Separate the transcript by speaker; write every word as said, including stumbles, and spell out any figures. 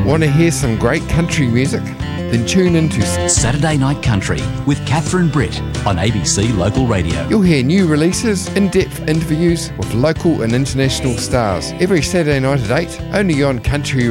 Speaker 1: Want to hear some great country music? Then tune into
Speaker 2: Saturday Night Country with Catherine Britt on A B C Local Radio.
Speaker 1: You'll hear new releases, in-depth interviews with local and international stars every Saturday night at eight, only on Country